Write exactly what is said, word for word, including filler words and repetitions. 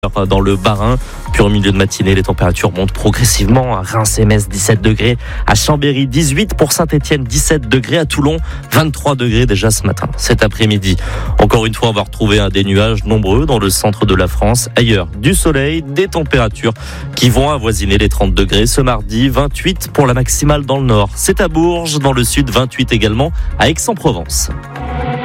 Dans le Bas-Rhin, puis au milieu de matinée, les températures montent progressivement. À Reims et Metz, dix-sept degrés. À Chambéry, dix-huit. Pour Saint-Etienne, dix-sept degrés. À Toulon, vingt-trois degrés déjà ce matin, cet après-midi. Encore une fois, on va retrouver des nuages nombreux dans le centre de la France. Ailleurs, du soleil, des températures qui vont avoisiner les trente degrés ce mardi. vingt-huit pour la maximale dans le nord. C'est à Bourges, dans le sud, vingt-huit également à Aix-en-Provence.